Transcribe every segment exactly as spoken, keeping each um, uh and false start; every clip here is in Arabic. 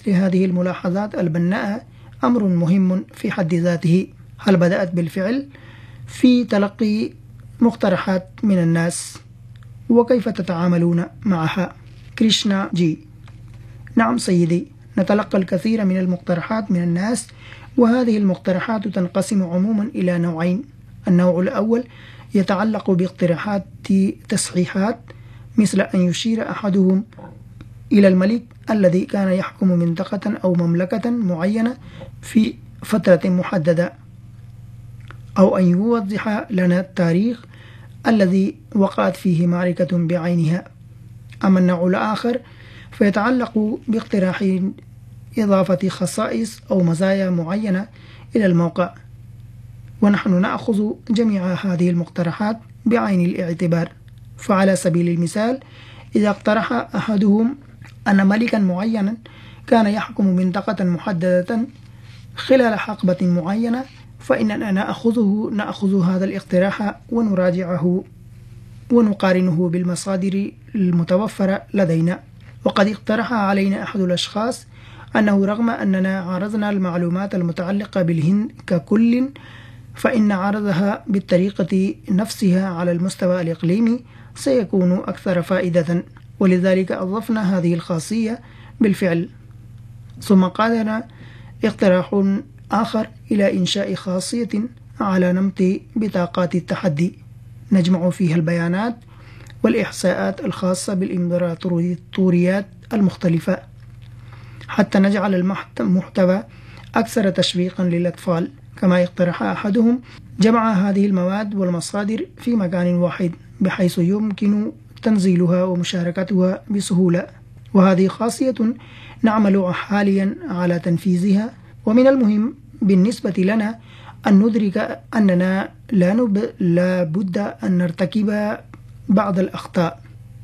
مثل هذه الملاحظات البناءة أمر مهم في حد ذاته. هل بدأت بالفعل في تلقي مقترحات من الناس؟ وكيف تتعاملون معها؟ كريشنا جي: نعم سيدي، نتلقى الكثير من المقترحات من الناس، وهذه المقترحات تنقسم عموما إلى نوعين. النوع الأول يتعلق باقتراحات تصحيحات، مثل أن يشير أحدهم إلى الملك الذي كان يحكم منطقة أو مملكة معينة في فترة محددة، أو أن يوضح لنا التاريخ الذي وقعت فيه معركة بعينها. أما النوع الآخر فيتعلق باقتراح إضافة خصائص أو مزايا معينة إلى الموقع، ونحن نأخذ جميع هذه المقترحات بعين الاعتبار. فعلى سبيل المثال، إذا اقترح أحدهم أن ملكا معينا كان يحكم منطقة محددة خلال حقبة معينة، فإننا نأخذه نأخذ هذا الاقتراح ونراجعه ونقارنه بالمصادر المتوفرة لدينا. وقد اقترح علينا أحد الأشخاص أنه رغم أننا عرضنا المعلومات المتعلقة بالهند ككل، فإن عرضها بالطريقة نفسها على المستوى الإقليمي سيكون أكثر فائدة، ولذلك أضفنا هذه الخاصية بالفعل. ثم قادنا اقتراح آخر إلى إنشاء خاصية على نمط بطاقات التحدي نجمع فيها البيانات والإحصاءات الخاصة بالإمبراطوريات المختلفة، حتى نجعل المحتوى أكثر تشويقا للأطفال. كما اقترح أحدهم جمع هذه المواد والمصادر في مكان واحد بحيث يمكن تنزيلها ومشاركتها بسهولة، وهذه خاصية نعمل حاليا على تنفيذها. ومن المهم بالنسبة لنا أن ندرك أننا لا, نب... لا بد أن نرتكب بعض الأخطاء،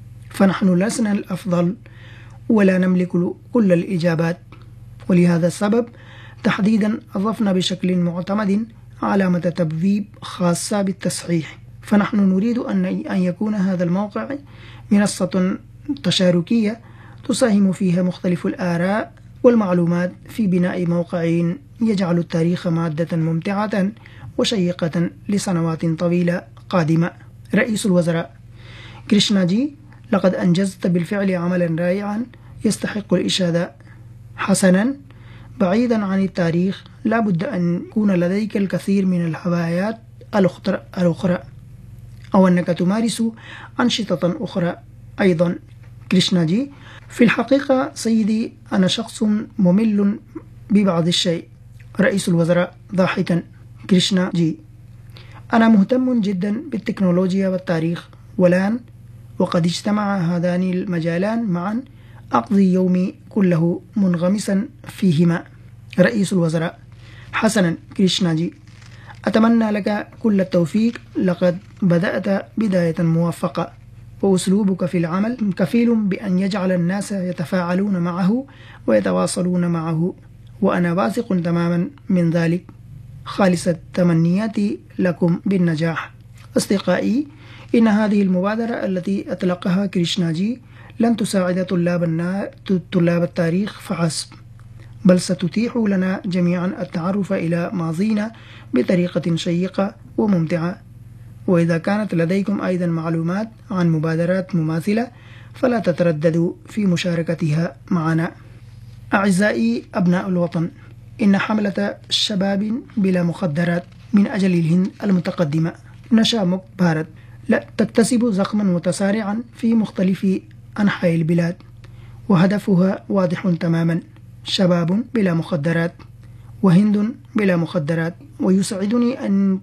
فنحن لسنا الأفضل ولا نملك كل الإجابات، ولهذا السبب تحديدا أضفنا بشكل معتمد علامة تبويب خاصة بالتصحيح. فنحن نريد أن يكون هذا الموقع منصة تشاركية تساهم فيها مختلف الآراء والمعلومات في بناء موقع يجعل التاريخ مادة ممتعة وشيقة لسنوات طويلة قادمة. رئيس الوزراء: كريشنا جي، لقد أنجزت بالفعل عملا رائعا يستحق الإشادة. حسنا، بعيدا عن التاريخ لا بد أن يكون لديك الكثير من الهوايات الأخرى، أو أنك تمارس أنشطة أخرى أيضا. كريشنا جي: في الحقيقة سيدي، أنا شخص ممل ببعض الشيء. رئيس الوزراء ضاحكا: كريشنا جي، أنا مهتم جدا بالتكنولوجيا والتاريخ، والآن وقد اجتمع هذان المجالان معا أقضي يومي كله منغمسا فيهما. رئيس الوزراء: حسنا كريشنا جي، أتمنى لك كل التوفيق. لقد بدأت بداية موفقة، وأسلوبك في العمل كفيل بأن يجعل الناس يتفاعلون معه ويتواصلون معه، وأنا واثق تماما من ذلك. خالص تمنياتي لكم بالنجاح. أصدقائي، إن هذه المبادرة التي أطلقها كريشنا جي لن تساعد طلاب طلاب التاريخ فحسب، بل ستتيح لنا جميعا التعرف إلى ماضينا بطريقة شيقة وممتعة. وإذا كانت لديكم أيضا معلومات عن مبادرات مماثلة فلا تترددوا في مشاركتها معنا. أعزائي أبناء الوطن، إن حملة شباب بلا مخدرات من أجل الهند المتقدمة نشا بارت لا تكتسب زخما متسارعا في مختلف أنحاء البلاد، وهدفها واضح تماما: شباب بلا مخدرات وهند بلا مخدرات. ويسعدني أن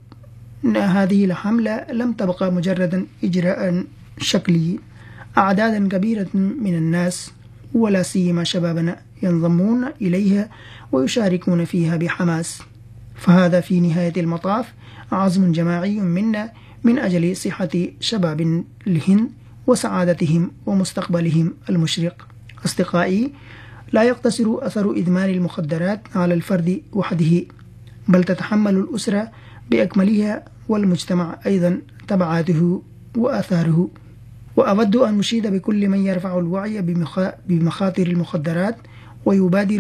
هذه الحملة لم تبقى مجردا إجراء شكلي. أعدادا كبيرة من الناس ولا سيما شبابنا ينضمون إليها ويشاركون فيها بحماس، فهذا في نهاية المطاف عزم جماعي منا من أجل صحة شباب الهند وسعادتهم ومستقبلهم المشرق. أصدقائي، لا يقتصر أثر إدمان المخدرات على الفرد وحده، بل تتحمل الأسرة بأكملها والمجتمع أيضا تبعاته وآثاره. وأود أن أشيد بكل من يرفع الوعي بمخاطر المخدرات ويبادر